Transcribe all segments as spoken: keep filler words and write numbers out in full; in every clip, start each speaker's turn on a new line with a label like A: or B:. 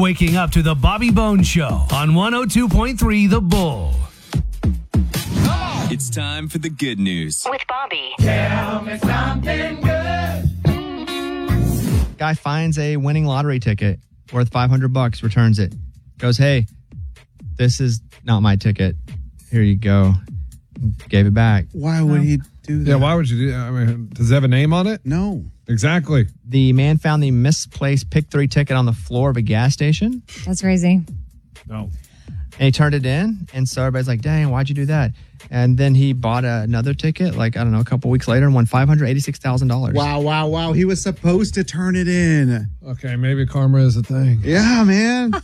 A: waking up to the Bobby Bones Show on one oh two point three The Bull.
B: It's time for the good news.
C: With Bobby.
D: Tell me something good.
E: Guy finds a winning lottery ticket worth five hundred bucks, returns it. Goes, hey, this is not my ticket. Here you go. Gave it back.
F: Why would he do that?
G: Yeah, why would you do that? I mean, does it have a name on it?
F: No.
G: Exactly.
E: The man found the misplaced pick three ticket on the floor of a gas station.
H: That's crazy.
G: No.
E: And he turned it in. And so everybody's like, dang, why'd you do that? And then he bought a, another ticket, like, I don't know, a couple weeks later and won five hundred eighty-six thousand dollars.
F: Wow, wow, wow. He was supposed to turn it in.
G: Okay, maybe karma is a thing.
F: Yeah, man.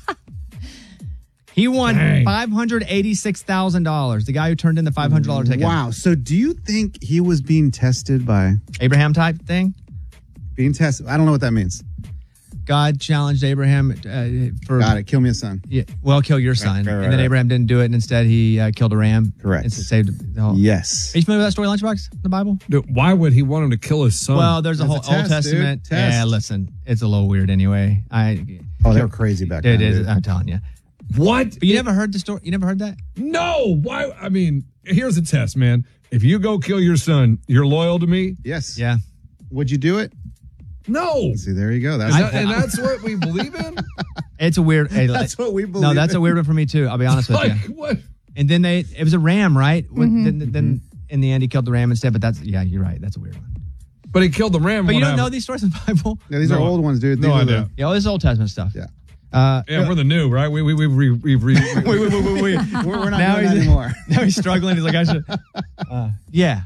E: He won
G: Dang.
E: five hundred eighty-six thousand dollars. The guy who turned in the five hundred dollars ticket.
F: Wow. So do you think he was being tested by
E: Abraham type thing?
F: being tested? I don't know what that means.
E: God challenged Abraham uh, for...
F: Got it. Kill me a son.
E: Yeah, well, kill your son.
F: Right, right,
E: and then
F: right.
E: Abraham didn't do it, and instead he uh, killed a ram.
F: Correct.
E: And saved the whole...
F: Yes.
E: Are you familiar with that story, Lunchbox, the Bible?
G: Dude, why would he want him to kill his son?
E: Well, there's a
F: That's
E: whole
F: a
E: Old
F: test,
E: Testament.
F: dude. Test.
E: Yeah, listen, it's a little weird anyway. I.
F: Oh, they were crazy back then.
E: It is.
F: dude.
E: I'm telling you.
G: what?
E: But you never heard the story. You never heard that?
G: No. Why? I mean, here's a test, man. If you go kill your son, you're loyal to me?
F: Yes.
E: Yeah.
F: Would you do it?
G: No.
F: See, there you go. That's,
G: And, that- and that's what we believe in?
E: It's a weird. hey,
F: that's what we believe
E: No, that's
F: in.
E: a weird one for me too. I'll be honest with
G: Like,
E: you.
G: what?
E: And then they, it was a ram, right? When,
H: Mm-hmm.
E: Then, then in the end, he killed the ram instead. But that's, yeah, you're right. That's a weird one.
G: But he killed the ram.
E: But you
G: what
E: don't know
G: happened?
E: these stories in the Bible?
F: Yeah, these
G: No,
F: are old ones, dude. These
G: no
F: are
G: idea.
F: the-
E: Yeah, well, this is Old Testament stuff.
F: Yeah.
E: Uh,
G: Yeah, we're the new, right? We, we, we, we, we've re,
E: wait, wait, wait, wait, wait.
F: We're, we're not
E: Now
F: doing that
E: he's-
F: anymore.
E: Now he's struggling. He's like, I should. Uh, yeah.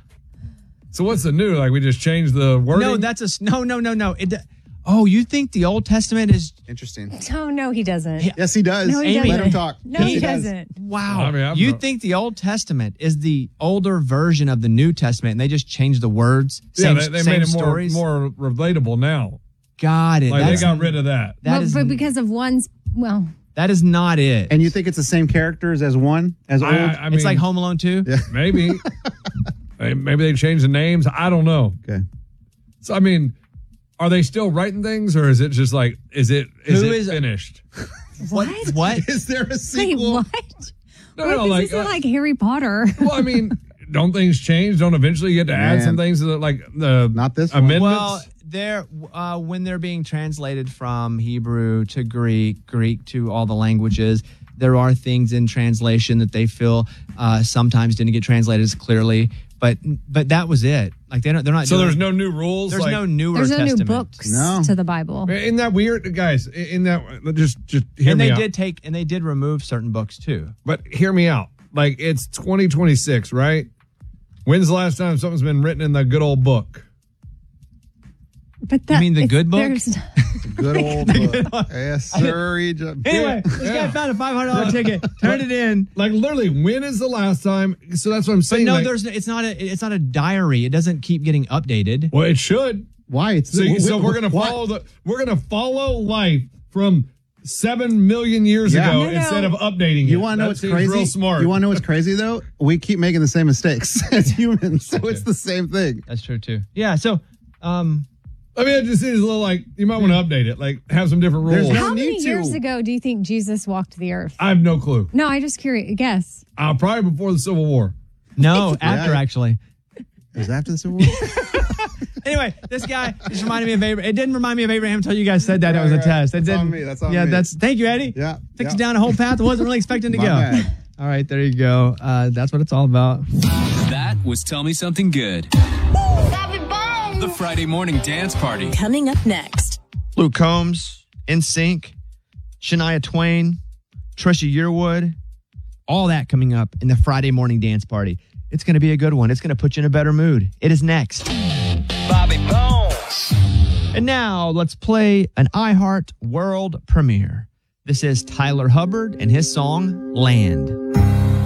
G: So what's the new? Like, we just changed the wording?
E: No, that's a s- no, no, no, no. It. Oh, you think the Old Testament is?
F: Interesting.
H: Oh, no, he doesn't.
F: Yes, he does.
H: No, he
E: Amy.
F: Let
H: doesn't.
F: him talk.
H: No,
F: Yes,
H: he,
F: does.
H: doesn't.
E: Wow.
G: I mean, I'm
E: you
G: not-
E: think the Old Testament is the older version of the New Testament, and they just changed the words?
G: Yeah,
E: Same,
G: they, they
E: same
G: made it more,
E: stories.
G: more relatable now.
E: Got it.
G: Like, they
E: That's,
G: got rid of that.
E: that
H: But,
E: is
H: but because of one's, well,
E: that is not it.
F: And you think it's the same characters as one, as old?
G: I, I mean,
E: it's like Home Alone two.
F: Yeah.
G: Maybe. Hey, Maybe they changed the names. I don't know.
F: Okay.
G: So, I mean, are they still writing things, or is it just like, is it is
E: Who
G: it
E: is-
G: finished?
E: What? What?
F: Is there a
H: wait,
F: sequel?
H: what?
G: No,
H: What
G: no,
H: if
G: like,
H: this isn't
G: uh,
H: like Harry Potter?
G: well, I mean, don't things change? Don't eventually you get to add
F: Man.
G: some things to the, like the
F: Not this one.
G: amendments?
E: Well, they're uh, when they're being translated from Hebrew to Greek, Greek to all the languages. There are things in translation that they feel uh, sometimes didn't get translated as clearly, but but that was it. Like they don't, they're not.
G: so
E: doing,
G: there's no new rules.
E: there's
G: like,
E: no newer
H: There's no
E: Testament.
H: new books
F: No.
H: to the Bible.
G: Isn't that weird, guys? In that, just just hear
E: And
G: me
E: they
G: out.
E: did take and they did remove certain books too.
G: But hear me out. Like, it's twenty twenty-six, right? When's the last time something's been written in the good old book?
H: But that,
E: mean the
H: if
E: good book?
H: there's-
F: Good old book. Yes, sir. Egypt.
E: Anyway, this guy found a five hundred dollar ticket, turned it in.
G: Like, literally, when is the last time? So that's what I'm
E: But
G: saying.
E: no,
G: like,
E: there's it's not a it's not a diary. It doesn't keep getting updated.
G: well, it should.
F: Why? It's
G: So, so we're gonna
F: what?
G: follow the we're gonna follow life from seven million years
F: Yeah.
G: ago
F: No,
H: no.
G: instead of updating it.
F: You want to know
G: That
F: what's
G: seems
F: crazy?
G: Real smart.
F: You want to know what's crazy though? We keep making the same mistakes as humans, so it's the same thing.
E: That's true too. Yeah. So, um,
G: I mean, it just seems a little like you might want to update it, like have some different
F: There's
G: rules.
F: no-
H: How many
F: need to.
H: years ago do you think Jesus walked the earth?
G: I have no clue.
H: No, I just curious. Guess.
G: Uh, probably before the Civil War.
E: no, after
F: Yeah.
E: actually.
F: It was after the Civil War.
E: Anyway, this guy just reminded me of Abraham. It didn't remind me of Abraham until you guys said that it was a
F: Right, right.
E: test. It
F: That's on
E: didn't.
F: me. That's on
E: yeah,
F: me.
E: that's. Thank you, Eddie.
F: Yeah,
E: Takes
F: yeah.
E: us down a whole path I wasn't really expecting to
F: My
E: go.
F: bad.
E: All right, there you go. Uh, that's what it's all about.
B: That was Tell Me Something Good. The Friday morning dance party.
C: Coming up next.
E: Luke Combs, N Sync, Shania Twain, Trisha Yearwood, all that coming up in the Friday morning dance party. It's going to be a good one. It's going to put you in a better mood. It is next.
D: Bobby Bones.
E: And now let's play an iHeart world premiere. This is Tyler Hubbard and his song Land.